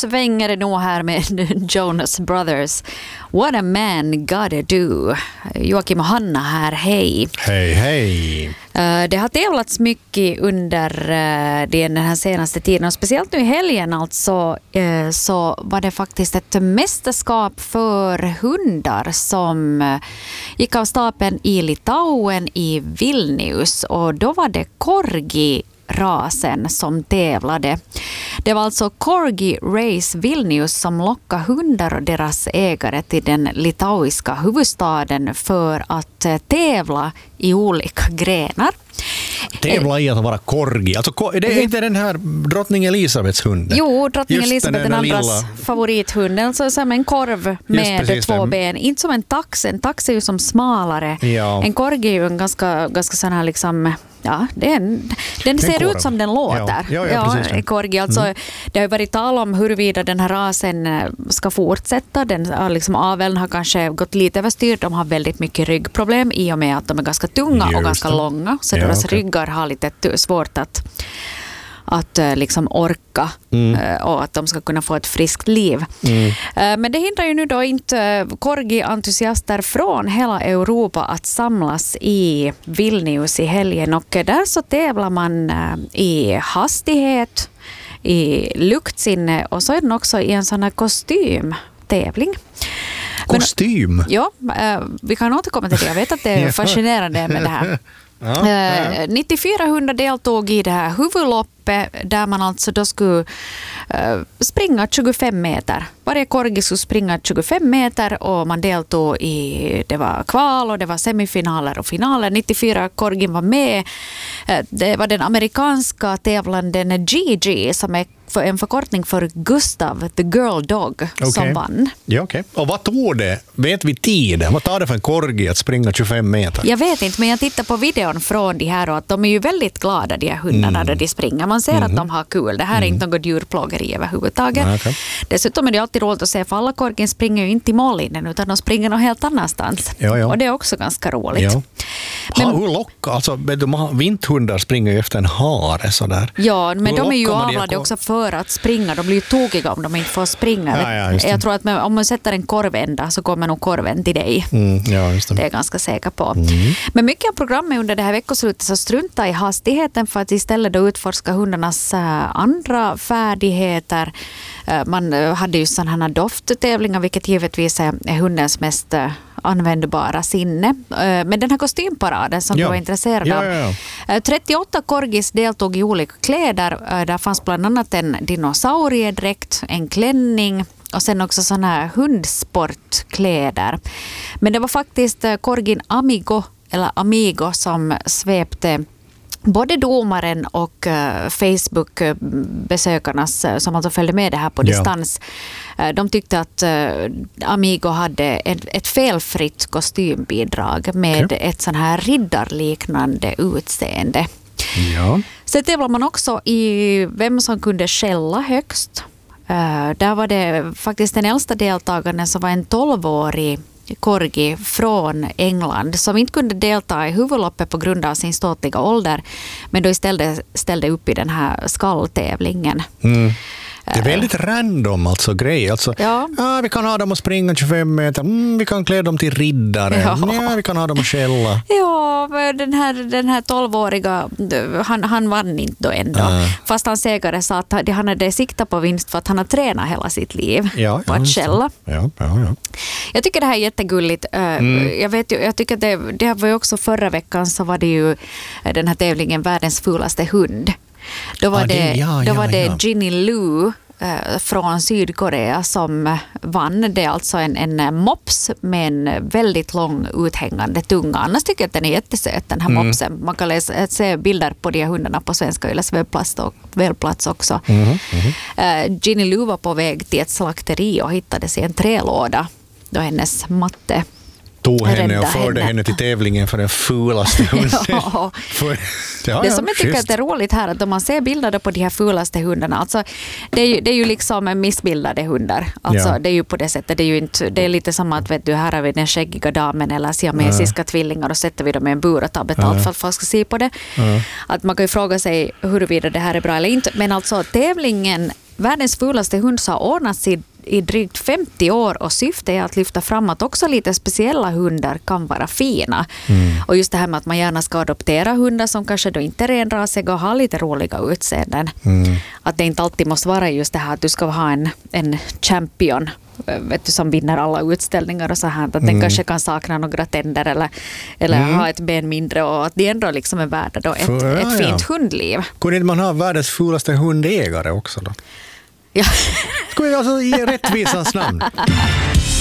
svänger det nog här med Jonas Brothers. What a man gotta do. Joakim och Hanna här, hej. Hej, hej. Det har tävlats mycket under den här senaste tiden och speciellt nu i helgen alltså, så var det faktiskt ett mästerskap för hundar som gick av stapeln i Litauen i Vilnius, och då var det Corgi-rasen som tävlade. Det var alltså Corgi Race Vilnius som lockade hundar och deras ägare till den litauiska huvudstaden för att tävla i olika grenar. Tävla i att vara corgi. Alltså, det är inte den här drottning Elisabeths hund. Jo, drottning just Elisabeth, den andras favorithund. Alltså som en korv med två ben. Inte som en tax. En tax är ju som smalare. Ja. En corgi är ju en ganska sån här liksom... Ja, den ser korv. Ut som den låter. Ja, precis. Corgi. Alltså, det har ju varit tal om huruvida den här rasen ska fortsätta. Liksom, aveln har kanske gått lite överstyr. De har väldigt mycket ryggproblem i och med att de är ganska tunga och ganska långa. Så deras ryggar har lite svårt att liksom orka och att de ska kunna få ett friskt liv. Men det hindrar ju nu då inte corgi-entusiaster från hela Europa att samlas i Vilnius i helgen, och där så tävlar man i hastighet, i luktsinne, och så är den också i en sån här kostymtävling. Kostym? Ja, vi kan återkomma till det. Jag vet att det är fascinerande med det här. 94 hundar deltog i det här huvudloppet där man alltså då skulle springa 25 meter. Varje corgi skulle springa 25 meter och man deltog i, det var kval och det var semifinaler och finaler. 94 corgin var med. Det var den amerikanska tävlanden Gigi som är en förkortning för Gustav, the girl dog, som vann. Ja, okej. Och vad tog det? Vet vi tiden? Vad tar det för en corgi att springa 25 meter? Jag vet inte, men jag tittar på videon från de här och att de är ju väldigt glada, de här hundarna, när de springer. Man ser att de har kul. Det här är inte något djurplågeri överhuvudtaget. Okay. Dessutom är det alltid roligt att se, för alla corgin springer ju inte i mållinjen utan de springer någon helt annanstans. Ja. Och det är också ganska roligt. Ja. Hur lockar? Alltså, vinthundar springer ju efter en hare sådär. Ja, men de är ju avlade också för att springa. De blir ju tokiga om de inte får springa. Jag tror att om man sätter en korvända så kommer nog korven till dig. Just det. Det är jag ganska säker på. Men mycket av programmet under det här veckoslutet så strunta i hastigheten för att istället då utforska hundarnas andra färdigheter. Man hade ju sådana här dofttävlingar, vilket givetvis är hundens mest användbara sinne. Men den här kostymparaden som du var intresserad av. 38 corgis deltog i olika kläder. Där fanns bland annat en dinosauriedräkt, en klänning och sen också sådana här hundsportkläder. Men det var faktiskt corgin Amigo som svepte både domaren och Facebook-besökarnas som alltså följde med det här på distans. De tyckte att Amigo hade ett felfritt kostymbidrag med ett sån här riddarliknande utseende. Ja. Så tävlar man också i vem som kunde skälla högst. Där var det faktiskt den äldsta deltagaren som var en 12-årig corgi från England som inte kunde delta i huvudloppet på grund av sin ståtliga ålder, men då istället ställde upp i den här skalltävlingen. Det är väldigt random alltså grej. Alltså, vi kan ha dem att springa 25 meter. Vi kan klä dem till riddare. Vi kan ha dem att skälla. Ja, den här 12-åriga, han vann inte då ändå. Fast hans ägare sa att han hade siktat på vinst för att han har tränat hela sitt liv på att skälla. Ja. Jag tycker det här är jättegulligt. Jag tycker att det var ju också förra veckan så var det ju den här tävlingen Världens fulaste hund. Då var det Ginny Lou från Sydkorea som vann. Det är alltså en mops med en väldigt lång uthängande tunga. Annars tycker jag att den är jättesöt, den här mopsen. Man kan se bilder på de här hundarna på Svenska Yles webbplats också. Ginny Lou var på väg till ett slakteri och hittades i en trälåda då hennes matte tog henne och förde henne till tävlingen för den fulaste hunden. Det som jag tycker att det är roligt här att om man ser bilder på de här fulaste hundarna, alltså det är ju liksom missbildade hundar. Alltså det är ju på det sättet, det är lite som att vet du, här har vi den skäggiga damen eller siamesiska tvillingar och sätter vi dem i en bur och tar betalt för att folk ska se på det. Att man kan ju fråga sig huruvida det här är bra eller inte, men alltså tävlingen världens fulaste hund har ordnats i drygt 50 år och syftet är att lyfta fram att också lite speciella hundar kan vara fina. Och just det här med att man gärna ska adoptera hundar som kanske då inte är renrasiga och har lite roliga utseenden. Att det inte alltid måste vara just det här att du ska ha en champion, vet du, som vinner alla utställningar och så här, att den kanske kan sakna några tänder eller ha ett ben mindre och att det ändå liksom är värda då ett fint hundliv. Kunde inte man ha världens fulaste hundägare också då? Ja. Ska vi alltså i rättvisans namn?